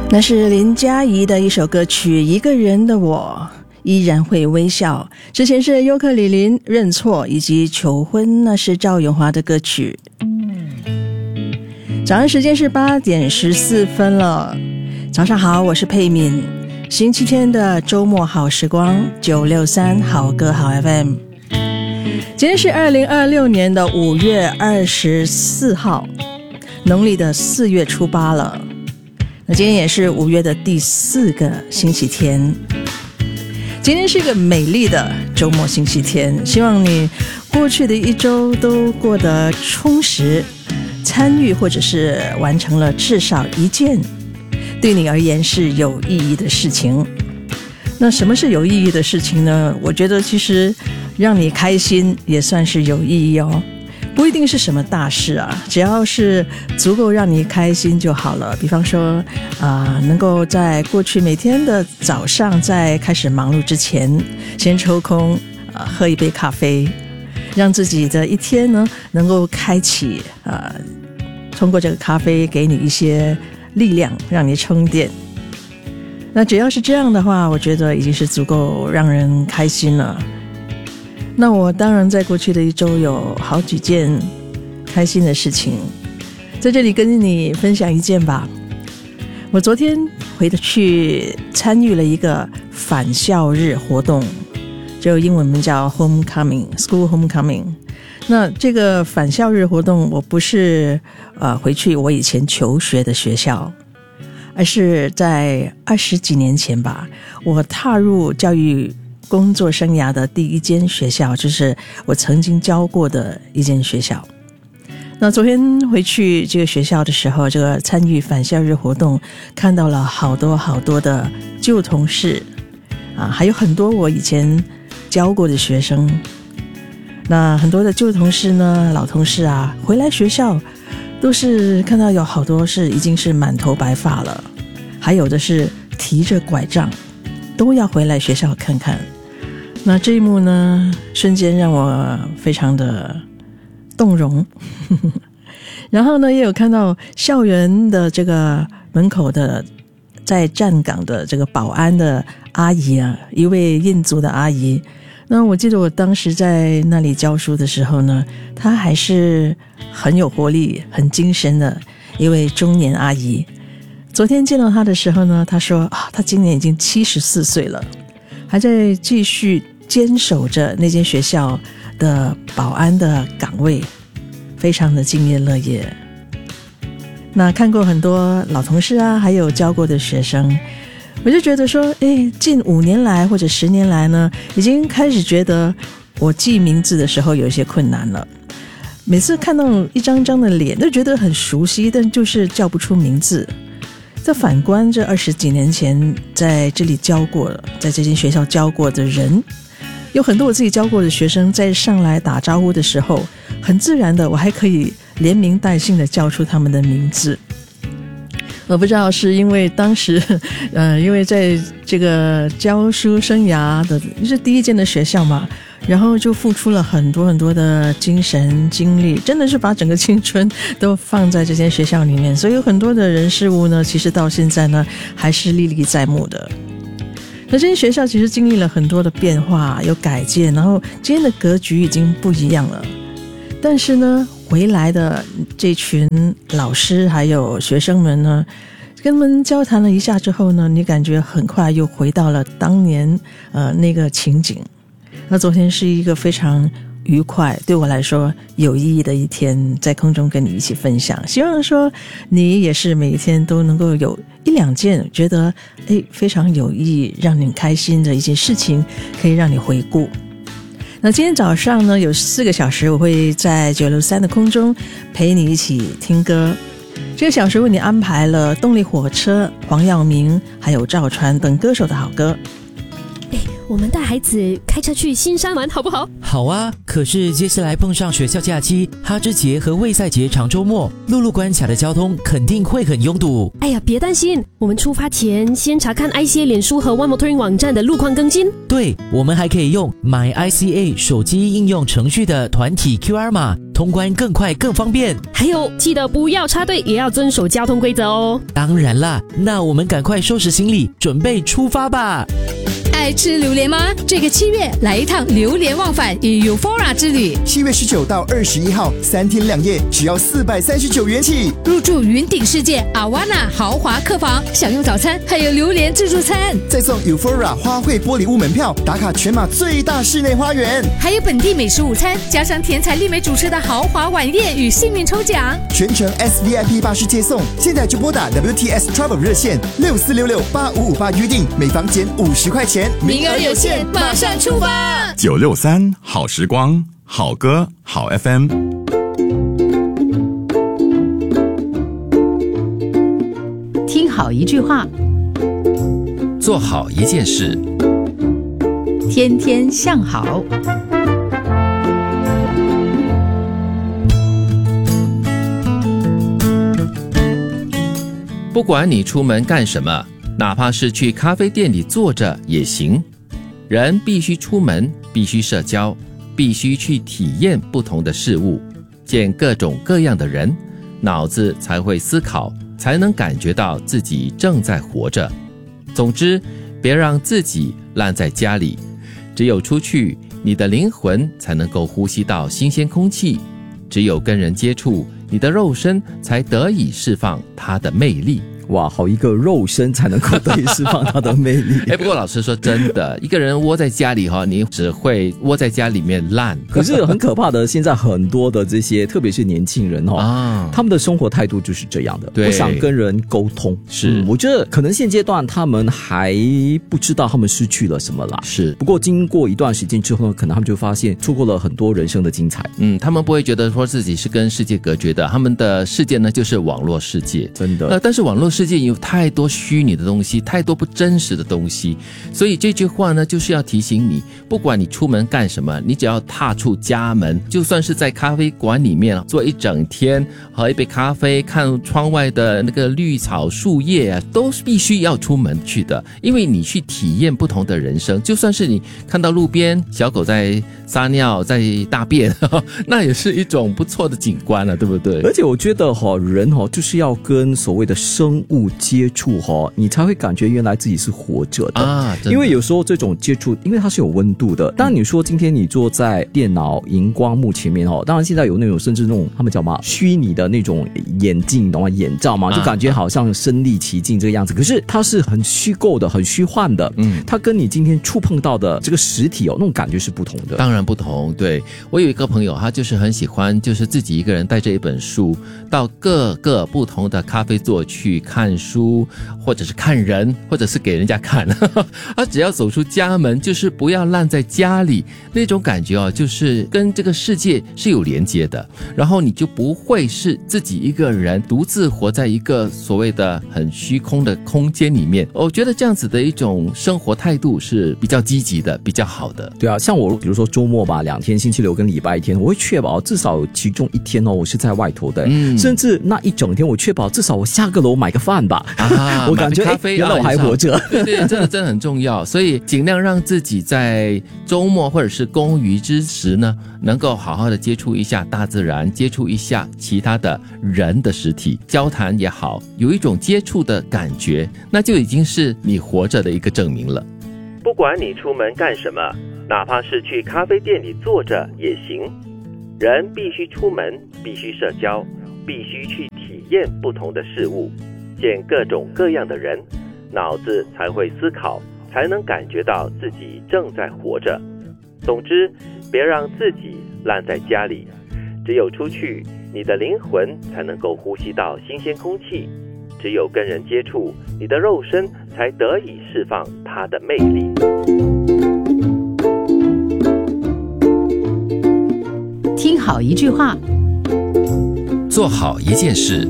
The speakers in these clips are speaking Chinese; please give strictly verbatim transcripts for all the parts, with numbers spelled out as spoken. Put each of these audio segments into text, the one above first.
那是林嘉怡的一首歌曲《一个人的我依然会微笑》，之前是尤克里林认错以及求婚，那是赵咏华的歌曲。早上时间是八点十四分了，早上好，我是佩敏。星期天的周末好时光，九六三好歌好 F M。 今天是二零二六年的五月二十四号，农历的四月初八了。那今天也是五月的第四个星期天，今天是一个美丽的周末星期天，希望你过去的一周都过得充实，参与或者是完成了至少一件对你而言是有意义的事情。那什么是有意义的事情呢？我觉得其实让你开心也算是有意义哦，不一定是什么大事啊，只要是足够让你开心就好了。比方说啊、呃，能够在过去每天的早上在开始忙碌之前先抽空啊、呃、喝一杯咖啡，让自己的一天呢能够开启啊、呃，通过这个咖啡给你一些力量，让你充电。那只要是这样的话，我觉得已经是足够让人开心了。那我当然在过去的一周有好几件开心的事情，在这里跟你分享一件吧。我昨天回去参与了一个返校日活动，就英文名叫 Homecoming School Homecoming。 那这个返校日活动我不是呃回去我以前求学的学校，而是在二十几年前吧，我踏入教育工作生涯的第一间学校，就是我曾经教过的一间学校。那昨天回去这个学校的时候，这个参与返校日活动，看到了好多好多的旧同事啊，还有很多我以前教过的学生。那很多的旧同事呢，老同事啊，回来学校都是看到有好多是已经是满头白发了，还有的是提着拐杖，都要回来学校看看。那这一幕呢，瞬间让我非常的动容然后呢，也有看到校园的这个门口的在站岗的这个保安的阿姨啊，一位印族的阿姨。那我记得我当时在那里教书的时候呢，她还是很有活力很精神的一位中年阿姨。昨天见到她的时候呢，她说啊，她今年已经七十四岁了，还在继续坚守着那间学校的保安的岗位，非常的敬业乐业。那看过很多老同事啊，还有教过的学生，我就觉得说，诶，近五年来或者十年来呢，已经开始觉得我记名字的时候有一些困难了。每次看到一张张的脸都觉得很熟悉，但就是叫不出名字。再反观这二十几年前在这里教过，在这间学校教过的人，有很多我自己教过的学生，在上来打招呼的时候，很自然的我还可以连名带姓的叫出他们的名字。我不知道是因为当时呃，因为在这个教书生涯的是第一间的学校嘛，然后就付出了很多很多的精神精力，真的是把整个青春都放在这间学校里面，所以有很多的人事物呢，其实到现在呢还是历历在目的。那这间学校其实经历了很多的变化，有改建，然后今天的格局已经不一样了。但是呢，回来的这群老师还有学生们呢，跟他们交谈了一下之后呢，你感觉很快又回到了当年呃那个情景。那昨天是一个非常愉快，对我来说有意义的一天，在空中跟你一起分享。希望说你也是每一天都能够有一两件觉得诶非常有意义，让你开心的一些事情，可以让你回顾。那今天早上呢，有四个小时我会在九六三的空中陪你一起听歌。这个小时为你安排了动力火车、黄耀明还有赵传等歌手的好歌。 我们带孩子开车去新山玩好不好？ 好啊，可是接下来碰上学校假期、哈芝节和卫赛节长周末，陆路关卡的交通肯定会很拥堵。 哎呀，别担心，我们出发前先查看 I C A 脸书和 One Motoring 网站的路况更新。 对，我们还可以用 My I C A 手机应用程序的团体 Q R 码，通关更快更方便。 还有，记得不要插队，也要遵守交通规则哦。 当然啦，那我们赶快收拾行李，准备出发吧。 爱吃榴莲吗？这个七月来一趟榴莲忘返与 Euphoria 之旅。 七月十九到二十一号，三天两夜，只要四百三十九元起。 入住云顶世界阿瓦纳豪华客房，享用早餐，还有榴莲自助餐， 再送 Euphoria 花卉玻璃屋门票，打卡全马最大室内花园， 还有本地美食午餐，加上甜彩丽美主持的豪华晚宴与幸运抽奖， 全程 S V I P 巴士接送。现在就拨打 W T S Travel 热线六四六六八五五八预定，每房减五十块钱。 名额有限，马上出发！ 九六三好时光，好歌好 F M。 听好一句话， 做好一件事， 天天向好。 不管你出门干什么，哪怕是去咖啡店里坐着也行。人必须出门，必须社交，必须去体验不同的事物，见各种各样的人，脑子才会思考，才能感觉到自己正在活着。总之，别让自己烂在家里，只有出去，你的灵魂才能够呼吸到新鲜空气，只有跟人接触，你的肉身才得以释放它的魅力。 哇，好一个肉身才能够得以释放它的魅力。 哎，不过老师说真的，一个人窝在家里哈，你只会窝在家里面烂。 可是很可怕的，现在很多的这些，特别是年轻人哈、啊，他们的生活态度就是这样的，不想跟人沟通。 是、嗯， 我觉得可能现阶段他们还不知道他们失去了什么啦。 是， 不过经过一段时间之后呢，可能他们就发现错过了很多人生的精彩。 嗯，他们不会觉得说自己是跟世界隔绝的，他们的世界呢就是网络世界， 真的。 呃，但是网络世界有太多虚拟的东西，太多不真实的东西，所以这句话呢，就是要提醒你，不管你出门干什么，你只要踏出家门，就算是在咖啡馆里面坐一整天，喝一杯咖啡，看窗外的那个绿草树叶啊，都必须要出门去的，因为你去体验不同的人生。就算是你看到路边小狗在撒尿，在大便，那也是一种不错的景观了、啊，对不对？ 而且我觉得哈，人哈就是要跟所谓的生物接触哈，你才会感觉原来自己是活着的啊。 因为有时候这种接触，因为它是有温度的。当然你说今天你坐在电脑荧光幕前面哈，当然现在有那种甚至那种他们叫嘛虚拟的那种眼镜，懂吗？眼罩嘛，就感觉好像身临其境这个样子。可是它是很虚构的，很虚幻的。嗯，它跟你今天触碰到的这个实体哦，那种感觉是不同的。 当然不同。对，我有一个朋友，他就是很喜欢，就是自己一个人带着一本书到各个不同的咖啡座去看书，或者是看人，或者是给人家看。他只要走出家门，就是不要烂在家里，那种感觉哦，就是跟这个世界是有连接的，然后你就不会是自己一个人独自活在一个所谓的很虚空的空间里面。我觉得这样子的一种生活态度是比较积极的，比较好的。 对啊，像我比如说周末吧，两天，星期六跟礼拜一天，我会确保至少其中一天哦，我是在外头的，嗯，甚至那一整天我确保至少我下个楼买个饭吧。啊， 我感觉咖啡、 欸、原来我还活着。 对对，真的真的很重要。所以尽量让自己在周末或者是公余之时呢，能够好好的接触一下大自然，接触一下其他的人的实体，交谈也好，有一种接触的感觉，那就已经是你活着的一个证明了。不管你出门干什么，哪怕是去咖啡店里坐着也行。人必须出门，必须社交，必须去体验不同的事物，见各种各样的人，脑子才会思考，才能感觉到自己正在活着。总之，别让自己烂在家里，只有出去，你的灵魂才能够呼吸到新鲜空气，只有跟人接触，你的肉身才得以释放它的魅力。 听好一句话， 做好一件事，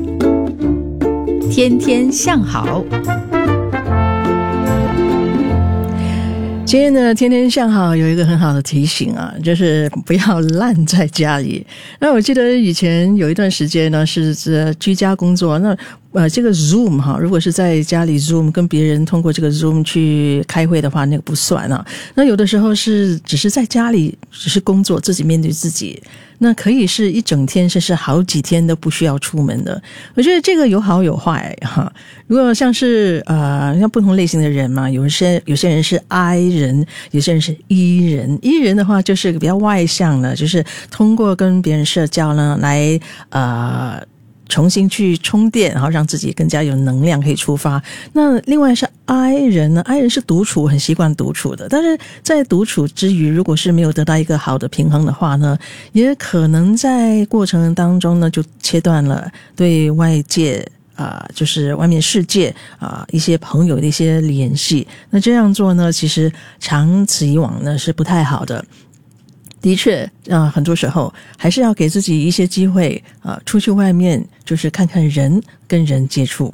天天向好。 今天呢，天天向好有一个很好的提醒啊，就是不要烂在家里。那我记得以前有一段时间呢，是这居家工作，那呃，这个 Zoom 哈，如果是在家里 Zoom 跟别人通过这个 Zoom 去开会的话，那个不算啊。那有的时候是只是在家里，只是工作，自己面对自己。那可以是一整天，甚至好几天都不需要出门的。我觉得这个有好有坏哈。如果像是呃，像不同类型的人嘛，有些有些人是 I 人，有些人是 E 人。E 人的话就是比较外向的，就是通过跟别人社交呢，来呃。重新去充电，然后让自己更加有能量可以出发。那另外是 I 人呢 ，I 人是独处，很习惯独处的。但是在独处之余，如果是没有得到一个好的平衡的话呢，也可能在过程当中呢就切断了对外界啊、呃，就是外面世界啊、呃、一些朋友的一些联系。那这样做呢，其实长此以往呢是不太好的。的确啊、呃，很多时候还是要给自己一些机会啊、呃，出去外面就是看看人，跟人接触。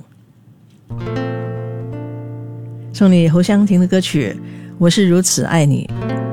送你侯湘婷的歌曲《我是如此爱你》。